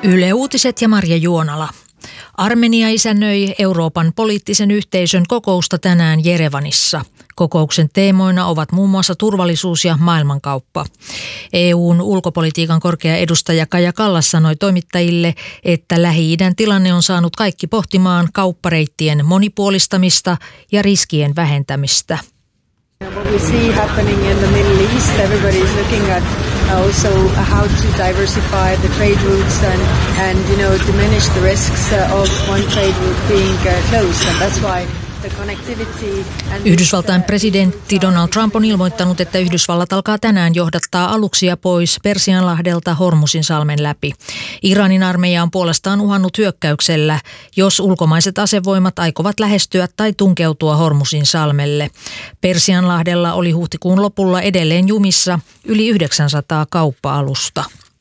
Yle Uutiset ja Marja Juonala. Armenia isännöi Euroopan poliittisen yhteisön kokousta tänään Jerevanissa. Kokouksen teemoina ovat muun muassa turvallisuus ja maailmankauppa. EU:n ulkopolitiikan korkea edustaja Kaja Kallas sanoi toimittajille, että Lähi-idän tilanne on saanut kaikki pohtimaan kauppareittien monipuolistamista ja riskien vähentämistä. What we see happening in the Middle East, everybody is looking at also how to diversify the trade routes and diminish the risks of one trade route being closed, and that's why the connectivity and Yhdysvaltain presidentti Donald Trump on ilmoittanut, että Yhdysvallat alkaa tänään johdattaa aluksia pois Persianlahdelta Hormuzinsalmen läpi. Iranin armeija on puolestaan uhannut hyökkäyksellä, jos ulkomaiset asevoimat aikovat lähestyä tai tunkeutua Hormuzinsalmelle. Persianlahdella oli huhtikuun lopulla edelleen jumissa yli 900 kauppa-alusta.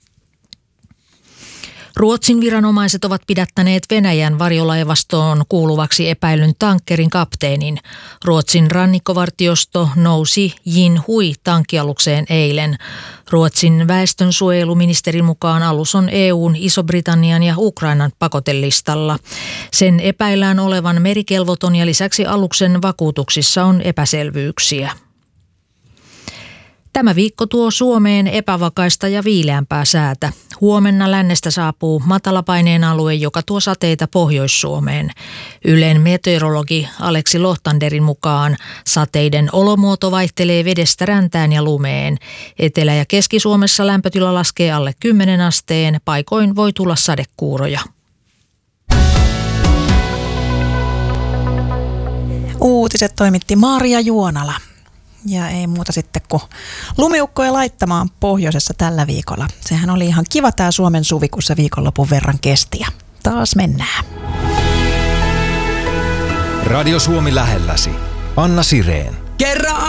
Ruotsin viranomaiset ovat pidättäneet Venäjän varjolaivastoon kuuluvaksi epäillyn tankkerin kapteenin. Ruotsin rannikkovartiosto nousi Jin Hui tankkialukseen eilen. Ruotsin väestönsuojeluministerin mukaan alus on EU:n, Iso-Britannian ja Ukrainan pakotelistalla. Sen epäillään olevan merikelvoton ja lisäksi aluksen vakuutuksissa on epäselvyyksiä. Tämä viikko tuo Suomeen epävakaista ja viileämpää säätä. Huomenna lännestä saapuu matalapaineen alue, joka tuo sateita Pohjois-Suomeen. Ylen meteorologi Aleksi Lohtanderin mukaan sateiden olomuoto vaihtelee vedestä räntään ja lumeen. Etelä- ja Keski-Suomessa lämpötila laskee alle 10 asteen, paikoin voi tulla sadekuuroja. Uutiset toimitti Marja Juonala. Ja ei muuta sitten kuin lumiukkoja laittamaan pohjoisessa tällä viikolla. Sehän oli ihan kiva tää Suomen suvi, kun se viikonlopun verran kesti. Ja taas mennään. Radio Suomi lähelläsi. Anna Sireen.